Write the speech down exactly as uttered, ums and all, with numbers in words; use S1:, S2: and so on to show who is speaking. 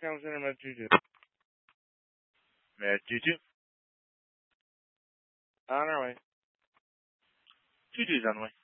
S1: County Center, Med two two. Med two two. On our way. two two's on the way.